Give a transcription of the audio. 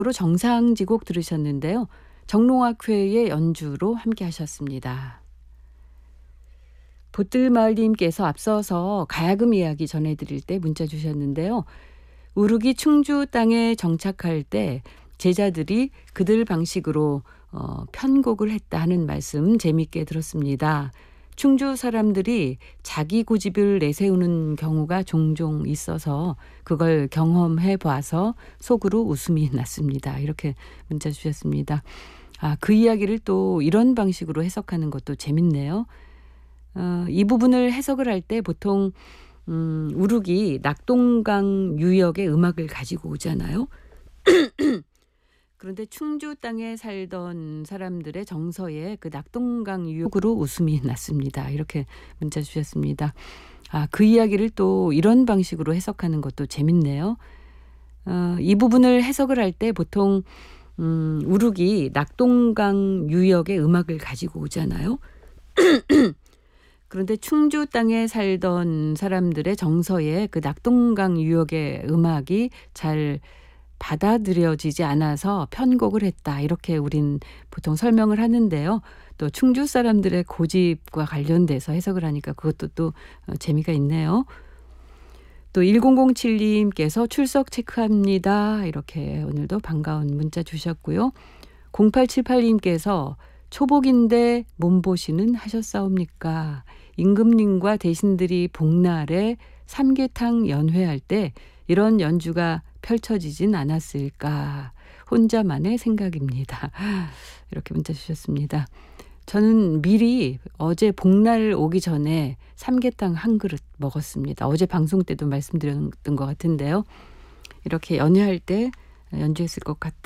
정상지곡 들으셨는데요. 정롱학회의 연주로 함께 하셨습니다. 보뜰마을님께서 앞서서 가야금 이야기 전해드릴 때 문자 주셨는데요. 우르기 충주 땅에 정착할 때 제자들이 그들 방식으로 편곡을 했다 하는 말씀 재미있게 들었습니다. 충주 사람들이 자기 고집을 내세우는 경우가 종종 있어서 그걸 경험해 봐서 속으로 웃음이 났습니다. 이렇게 문자 주셨습니다. 그 이야기를 또 이런 방식으로 해석하는 것도 재밌네요. 이 부분을 해석을 할 때 보통 우르기 낙동강 유역의 음악을 가지고 오잖아요. 그런데 충주 땅에 살던 사람들의 정서에 그 낙동강 유역으로 웃음이 났습니다. 이렇게 문자 주셨습니다. 그 이야기를 또 이런 방식으로 해석하는 것도 재밌네요. 이 부분을 해석을 할 때 보통 우르기 낙동강 유역의 음악을 가지고 오잖아요. 그런데 충주 땅에 살던 사람들의 정서에 그 낙동강 유역의 음악이 잘 받아들여지지 않아서 편곡을 했다. 이렇게 우린 보통 설명을 하는데요. 또 충주 사람들의 고집과 관련돼서 해석을 하니까 그것도 또 재미가 있네요. 또 1007님께서 출석 체크합니다. 이렇게 오늘도 반가운 문자 주셨고요. 0878님께서 초복인데 몸보신은 하셨사옵니까? 임금님과 대신들이 복날에 삼계탕 연회할 때 이런 연주가 펼쳐지진 않았을까? 혼자만의 생각입니다. 이렇게 문자 주셨습니다. 저는 미리 어제 복날 오기 전에 삼계탕 한 그릇 먹었습니다. 어제 방송 때도 말씀드렸던 것 같은데요. 이렇게 연회할 때 연주했을 것 같다.